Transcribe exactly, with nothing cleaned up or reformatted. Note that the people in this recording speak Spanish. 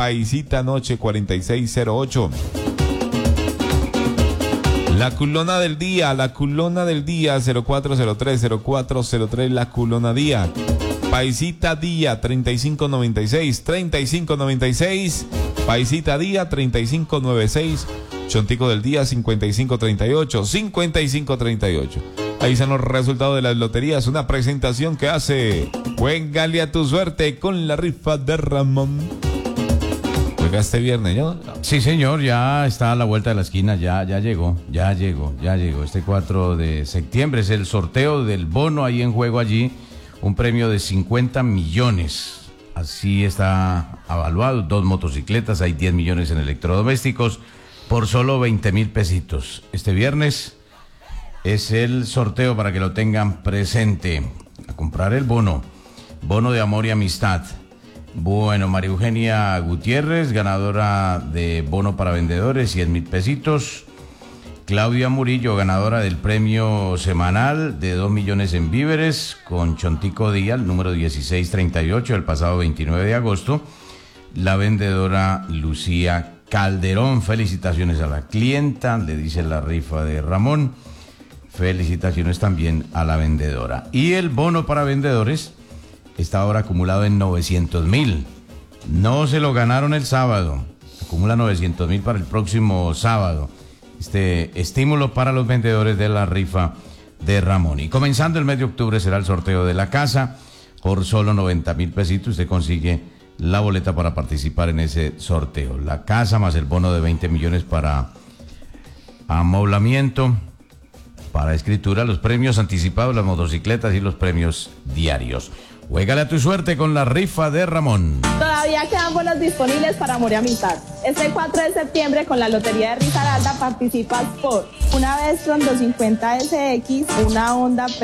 Paisita Noche cuarenta y seis cero ocho. La culona del día, la culona del día cero cuatro cero tres cero cuatro cero tres, la culona día. Paisita Día treinta y cinco noventa y seis, treinta y cinco noventa y seis. Paisita Día treinta y cinco noventa y seis. Chontico del día cincuenta y cinco treinta y ocho, cincuenta y cinco treinta y ocho. Ahí están los resultados de las loterías. Una presentación que hace Juégale a tu suerte con la rifa de Ramón. ¿Juega este viernes, no? Sí, señor, ya está a la vuelta de la esquina, ya, ya llegó, ya llegó, ya llegó. Este cuatro de septiembre es el sorteo del bono ahí en juego allí. Un premio de cincuenta millones. Así está evaluado. Dos motocicletas, hay diez millones en electrodomésticos por solo veinte mil pesitos. Este viernes es el sorteo para que lo tengan presente. A comprar el bono. Bono de amor y amistad. Bueno, María Eugenia Gutiérrez, ganadora de bono para vendedores, diez mil pesitos. Claudia Murillo, ganadora del premio semanal de dos millones en víveres, con Chontico Día, el número dieciséis treinta y ocho, el pasado veintinueve de agosto. La vendedora Lucía Calderón, felicitaciones a la clienta, le dice la rifa de Ramón. Felicitaciones también a la vendedora. Y el bono para vendedores está ahora acumulado en novecientos mil. No se lo ganaron el sábado. Acumula novecientos mil para el próximo sábado. Este estímulo para los vendedores de la rifa de Ramón. Y comenzando el mes de octubre será el sorteo de la casa. Por solo noventa mil pesitos usted consigue la boleta para participar en ese sorteo. La casa más el bono de veinte millones para amoblamiento, para escritura, los premios anticipados, las motocicletas y los premios diarios. Juégale a tu suerte con la rifa de Ramón. Todavía quedan bonos disponibles para amor y amistad. Este cuatro de septiembre con la Lotería de Risaralda participas por una Vestron doscientos cincuenta S X, una Honda